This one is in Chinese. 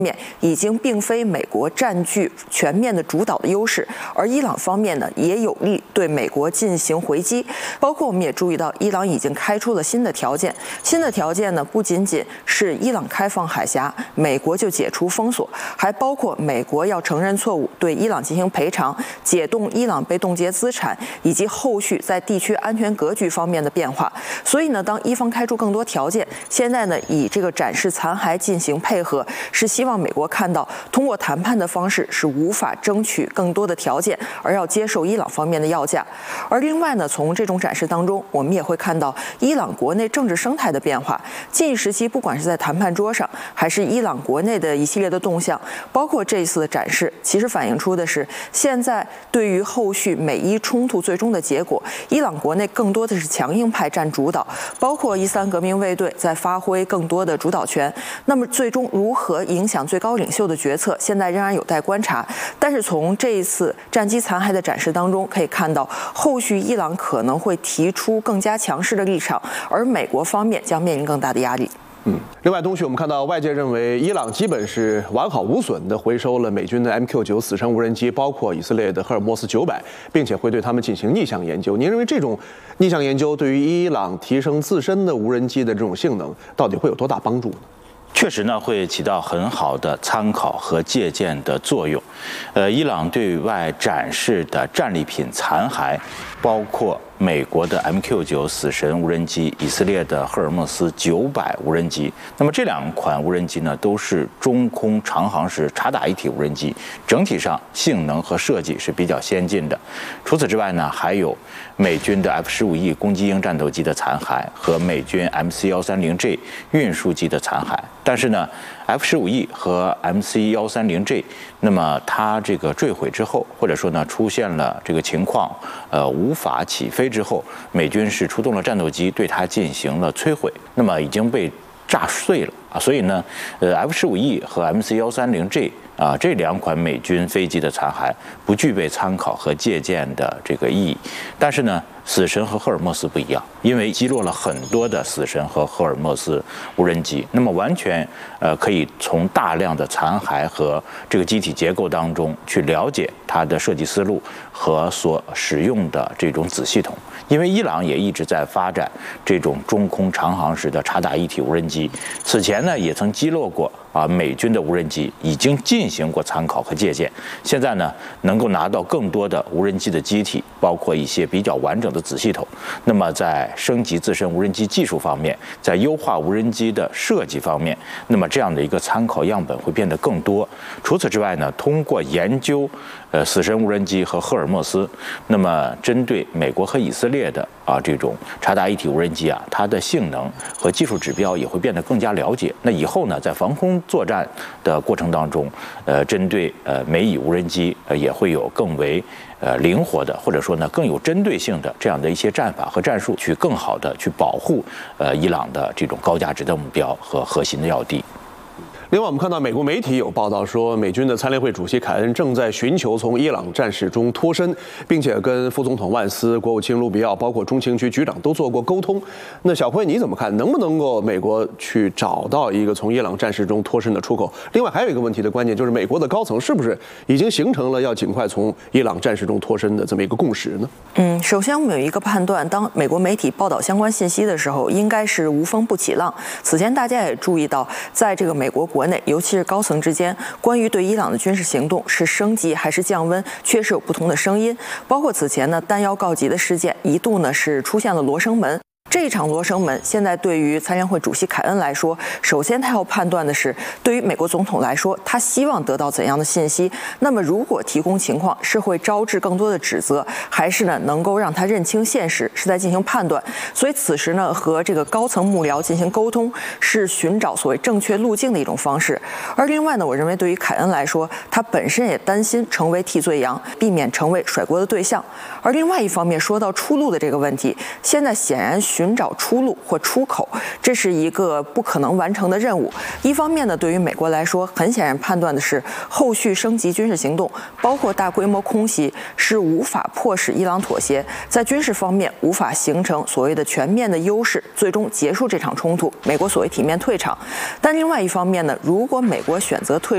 面已经并非美国占据全面的主导的优势，而伊朗方面呢也有力对美国进行回击。包括我们也注意到，伊朗已经开出了新的条件。新的条件呢不仅仅是伊朗开放海峡，美国就解除封锁，还包括美国要承认错误，对伊朗进行赔偿，解冻伊朗被冻结资产，以及后续在地区安全格局方面的变化。所以呢，当伊方开出更多条件，现在呢以这个展示残骸进行配合，是希望美国看到通过谈判的方式是无法争取更多的条件，而要接受伊朗方面的要价。而另外呢，从这种展示当中，我们也会看到伊朗国内政治生态的变化。近时期，不管是在谈判桌上，还是伊朗国内的一系列的动向，包括这一次的展示，其实反映出的是现在对于后续美伊冲突最终的结果，伊朗国内更多的是强硬派占主导，包括伊斯兰革命卫队在发挥更多的主导权。那么最终如何影响最高领袖的决策，现在仍然有待观察。但是从这一次战机残骸的展示当中可以看到，后续伊朗可能会提出更加强势的立场，而美国方面将面临更大的压力。 另外，东旭，我们看到外界认为伊朗基本是完好无损地回收了美军的 MQ9 死神无人机，包括以色列的赫尔墨斯900，并且会对他们进行逆向研究。您认为这种逆向研究对于伊朗提升自身的无人机的这种性能，到底会有多大帮助呢？ 确实呢，会起到很好的参考和借鉴的作用。伊朗对外展示的战利品残骸，包括美国的 MQ9 死神无人机、以色列的赫尔墨斯900无人机。那么这两款无人机呢，都是中空长航时插打一体无人机，整体上性能和设计是比较先进的。除此之外呢，还有美军的 F-15E 攻击鹰战斗机的残骸和美军 MC-130J 运输机的残骸。但是呢，F-15E 和 MC-130J， 那么它这个坠毁之后，或者说呢出现了这个情况，无法起飞之后，美军是出动了战斗机对它进行了摧毁，那么已经被炸碎了啊。所以呢，F-15E 和 MC-130J 啊这两款美军飞机的残骸不具备参考和借鉴的这个意义。但是呢，死神和赫尔墨斯不一样，因为击落了很多的死神和赫尔墨斯无人机，那么完全可以从大量的残骸和这个机体结构当中去了解它的设计思路和所使用的这种子系统。因为伊朗也一直在发展这种中空长航时的插打一体无人机，此前呢也曾击落过美军的无人机，已经进行过参考和借鉴。现在呢能够拿到更多的无人机的机体，包括一些比较完整的子系统，那么在升级自身无人机技术方面，在优化无人机的设计方面，那么这样的一个参考样本会变得更多。除此之外呢，通过研究死神无人机和赫尔墨斯，那么针对美国和以色列的这种插打一体无人机它的性能和技术指标也会变得更加了解。那以后呢，在防空作战的过程当中，针对美以无人机也会有更为灵活的，或者说呢更有针对性的这样的一些战法和战术，去更好的去保护伊朗的这种高价值的目标和核心的要地。 另外，我们看到美国媒体有报道说，美军的参联会主席凯恩正在寻求从伊朗战事中脱身，并且跟副总统万斯、国务卿卢比奥，包括中情局局长都做过沟通。那小辉你怎么看？能不能够美国去找到一个从伊朗战事中脱身的出口？另外还有一个问题的关键就是，美国的高层是不是已经形成了要尽快从伊朗战事中脱身的这么一个共识呢？ 首先我们有一个判断，当美国媒体报道相关信息的时候，应该是无风不起浪。此前大家也注意到，在这个美国国内，尤其是高层之间，关于对伊朗的军事行动是升级还是降温，确实有不同的声音。包括此前呢，弹药告急的事件一度呢是出现了罗生门。这一场罗生门，现在对于参联会主席凯恩来说，首先他要判断的是，对于美国总统来说，他希望得到怎样的信息？那么，如果提供情况是会招致更多的指责，还是呢能够让他认清现实，是在进行判断？所以此时呢，和这个高层幕僚进行沟通，是寻找所谓正确路径的一种方式。而另外呢，我认为对于凯恩来说，他本身也担心成为替罪羊，避免成为甩锅的对象。而另外一方面，说到出路的这个问题，现在显然寻找出路或出口，这是一个不可能完成的任务。一方面呢，对于美国来说，很显然判断的是后续升级军事行动，包括大规模空袭，是无法迫使伊朗妥协，在军事方面无法形成所谓的全面的优势，最终结束这场冲突，美国所谓体面退场。但另外一方面呢，如果美国选择退